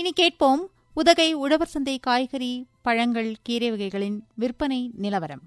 இனி கேட்போம் உதகை உழவர் சந்தை காய்கறி, பழங்கள், கீரை வகைகளின் விற்பனை நிலவரம்.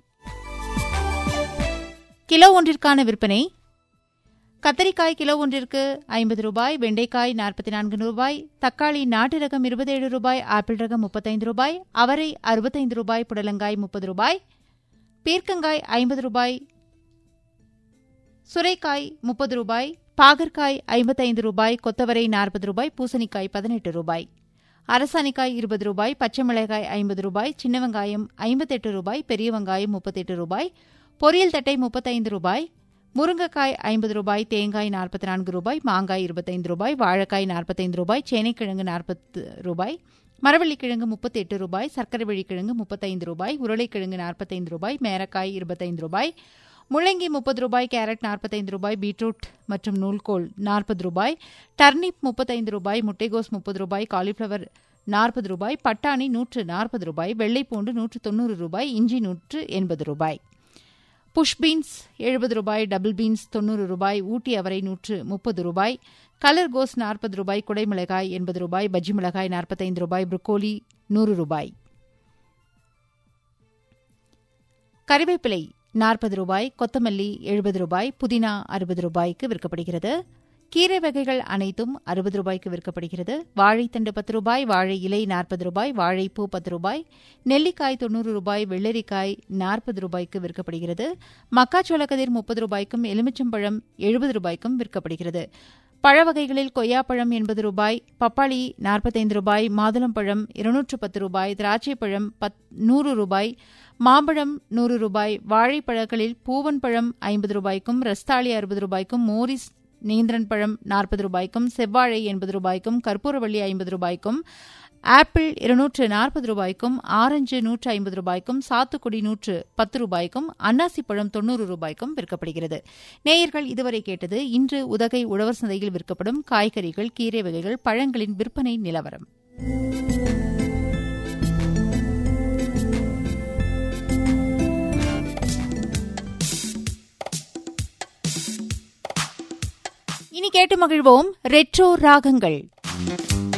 கிலோ ஒன்றிற்கான விற்பனை: கத்தரிக்காய் கிலோ ஒன்றிற்கு 50 ரூபாய், வெண்டைக்காய் 44 ரூபாய், தக்காளி நாட்டு ரகம் 27 ரூபாய், ஆப்பிள் ரகம் 35 ரூபாய், அவரை 65 ரூபாய், புடலங்காய் 30 ரூபாய், பீர்க்கங்காய் 50 ரூபாய், சுரைக்காய் 30 ரூபாய், பாகற்காய் 55 ரூபாய், கொத்தவரை 40 ரூபாய், பூசணிக்காய் 18 ரூபாய், அரசாணிக்காய் 20 ரூபாய், பச்சை மிளகாய் 50 ரூபாய், சின்ன வெங்காயம் 58 ரூபாய், பெரிய வெங்காயம் 38 ரூபாய், பொரியல் தட்டை 35 ரூபாய், முருங்கைக்காய் 50 ரூபாய், தேங்காய் 44 ரூபாய், மாங்காய் 25 ரூபாய், வாழைக்காய் 45 ரூபாய், சேனைக்கிழங்கு 40 ரூபாய், மரவள்ளிக்கிழங்கு 38 ரூபாய், சர்க்கரை வள்ளிக்கிழங்கு 35 ரூபாய், உருளைக்கிழங்கு 45 ரூபாய், மேரக்காய் 25 ரூபாய், முள்ளங்கி 30 ரூபாய், கேரட் 45 ரூபாய், பீட்ரூட் மற்றும் நூல்கோல் 40 ரூபாய், டர்னிப் 35 ரூபாய், முட்டைகோஸ் 30 ரூபாய், காலிஃப்ளவர் 40 ரூபாய், பட்டாணி 140 ரூபாய், வெள்ளைப்பூண்டு 190 ரூபாய், இஞ்சி 180 ரூபாய், புஷ் பீன்ஸ் 70 ரூபாய், டபுள் பீன்ஸ் 90 ரூபாய், ஊட்டி அவரை 130 ரூபாய், கலர் கோஸ் 40 ரூபாய், குடைமிளகாய் 80 ரூபாய், பஜ்ஜி மிளகாய் 45 ரூபாய், புரோக்கோலி 100 ரூபாய், கறிவேப்பிலை 40 ரூபாய், கொத்தமல்லி 70 ரூபாய், புதினா 60 ரூபாய்க்கு விற்கப்படுகிறது. கீரை வகைகள் அனைத்தும் 60 ரூபாய்க்கு விற்கப்படுகிறது. வாழைத்தண்டு 10 ரூபாய், வாழை இலை 40 ரூபாய், வாழைப்பூ 10 ரூபாய், நெல்லிக்காய் 90 ரூபாய், வெள்ளரிக்காய் 40 ரூபாய்க்கு விற்கப்படுகிறது. மக்காச்சோளக்கதிர் 30 ரூபாய்க்கும், எலுமிச்சம்பழம் 70 ரூபாய்க்கும் விற்கப்படுகிறது. பழ வகைகளில் கொய்யாப்பழம் 80 ரூபாய், பப்பாளி 45 ரூபாய், மாதுளம்பழம் 210 ரூபாய், திராட்சைப்பழம் 100 ரூபாய், மாம்பழம் 100 ரூபாய், வாழைப்பழங்களில் பூவன் பழம் 50 ரூபாய்க்கும், ரஸ்தாளி 60 ரூபாய்க்கும், மோரிஸ் நேந்திரன் பழம் 40 ரூபாய்க்கும், செவ்வாழை 80 ரூபாய்க்கும், கற்பூரவள்ளி 50 ரூபாய்க்கும், ஆப்பிள் 240 ரூபாய்க்கும், ஆரஞ்சு 150 ரூபாய்க்கும், சாத்துக்குடி 110 ரூபாய்க்கும், அன்னாசி பழம் 90 ரூபாய்க்கும் விற்கப்படுகிறது. நேயர்கள் இதுவரை கேட்டது இன்று உதகை உழவர் சந்தையில் விற்கப்படும் காய்கறிகள், கீரை வகைகள், பழங்களின் விற்பனை நிலவரம். இனி கேட்டு மகிழ்வோம் ரெட்ரோ ராகங்கள்.